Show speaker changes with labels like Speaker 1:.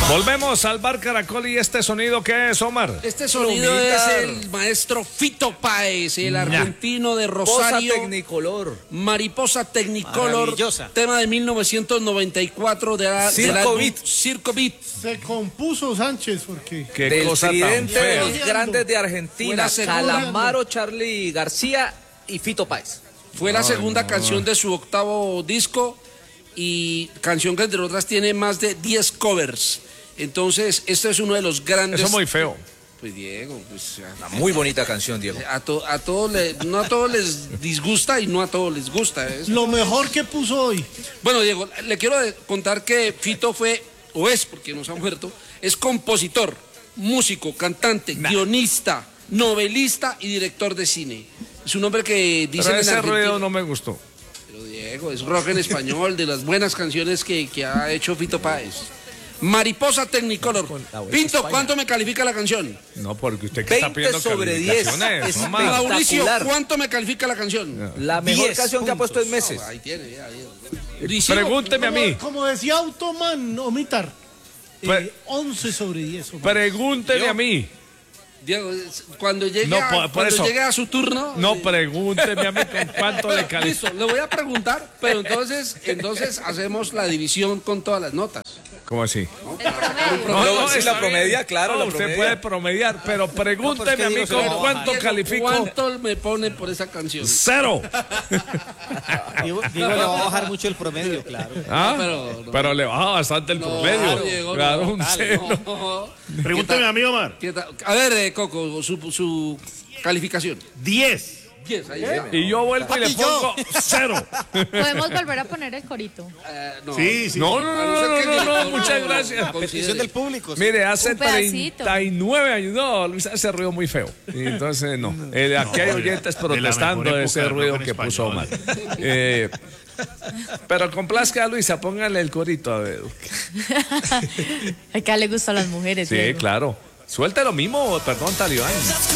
Speaker 1: Volvemos al Bar Caracol y este sonido, ¿qué es, Omar?
Speaker 2: Este sonido es el maestro Fito Páez, el argentino de Rosario.
Speaker 3: Mariposa Technicolor.
Speaker 2: Mariposa Technicolor, tema de 1994 del álbum Circo Beat.
Speaker 4: Se compuso Sánchez porque...
Speaker 1: Qué
Speaker 3: Del
Speaker 1: cosa tan
Speaker 3: tridente de
Speaker 1: fea.
Speaker 3: los grandes de Argentina, Calamaro, Charly García y Fito Páez.
Speaker 2: Fue la segunda canción de su octavo disco y canción que entre otras tiene más de 10 covers. Entonces, este es uno de los grandes...
Speaker 1: Eso es muy feo.
Speaker 2: Pues Diego, pues...
Speaker 3: Una muy bonita canción, Diego.
Speaker 2: No a todos les disgusta y no a todos les gusta.
Speaker 4: Lo mejor que puso hoy.
Speaker 2: Bueno, Diego, le quiero contar que Fito fue, o es, porque nos ha muerto, es compositor, músico, cantante, guionista, novelista y director de cine. Es un hombre que dice
Speaker 1: Pero
Speaker 2: en
Speaker 1: ese
Speaker 2: Argentina...
Speaker 1: ruido no me gustó.
Speaker 2: Pero Diego, es rock en español, de las buenas canciones que ha hecho Fito Páez. Mariposa Technicolor. Pinto, ¿cuánto me califica la canción?
Speaker 1: No, porque usted que está
Speaker 3: 20
Speaker 1: pidiendo
Speaker 3: sobre 10.
Speaker 1: calificaciones,
Speaker 3: Es
Speaker 1: Omar.
Speaker 2: Mauricio, ¿cuánto me califica la canción?
Speaker 3: La mejor
Speaker 4: 10
Speaker 3: canción que ha puesto en meses.
Speaker 2: Ahí tiene, ya.
Speaker 1: Pregúnteme a mí.
Speaker 4: Como decía Automan, Omitar.
Speaker 1: Pre-
Speaker 4: 11 sobre 10. Omar.
Speaker 1: Pregúnteme a mí.
Speaker 2: Diego, cuando llegue,
Speaker 1: No, por
Speaker 2: cuando
Speaker 1: eso.
Speaker 2: llegue a su turno...
Speaker 1: No, pregúnteme a mí con cuánto le califico.
Speaker 2: Listo, le voy a preguntar, pero entonces hacemos la división con todas las notas.
Speaker 1: ¿Cómo así?
Speaker 3: No, sí,
Speaker 1: está
Speaker 3: la promedia,
Speaker 1: bien.
Speaker 3: claro,
Speaker 1: No,
Speaker 3: la
Speaker 1: usted
Speaker 3: promedia.
Speaker 1: puede promediar, pero pregúnteme a mí con cuánto
Speaker 2: Diego,
Speaker 1: califico.
Speaker 2: ¿Cuánto me pone por esa canción?
Speaker 1: 0.
Speaker 5: Diego le va a bajar mucho el promedio, claro.
Speaker 1: ¿Ah?
Speaker 2: Pero,
Speaker 1: Pero le baja bastante el promedio.
Speaker 2: Diego,
Speaker 1: Claro,
Speaker 2: no,
Speaker 1: un
Speaker 2: dale,
Speaker 1: 0.
Speaker 2: no.
Speaker 6: Pregúntame a mí, Omar.
Speaker 2: ¿Qué tal? A ver, Coco, su calificación.
Speaker 6: 10.
Speaker 2: 10, ahí viene.
Speaker 1: Y yo vuelvo y le pongo 0.
Speaker 7: Podemos volver a poner el corito.
Speaker 2: No.
Speaker 6: Sí.
Speaker 1: No, muchas gracias.
Speaker 5: Petición del público.
Speaker 1: Mire, hace
Speaker 7: Un pedacito.
Speaker 1: 39 años, no, Luis hace ruido muy feo. Y entonces, no. Aquí hay oyentes
Speaker 6: de la
Speaker 1: protestando
Speaker 6: mejor
Speaker 1: de
Speaker 6: época
Speaker 1: ese
Speaker 6: del
Speaker 1: ruido
Speaker 6: rock en
Speaker 1: que puso Omar.
Speaker 6: español.
Speaker 1: Pero complazca a Luisa, póngale el corito a ver.
Speaker 7: Acá le gustan las mujeres.
Speaker 1: Sí,
Speaker 7: Diego.
Speaker 1: claro. Suelte lo mismo, perdón, Talibán.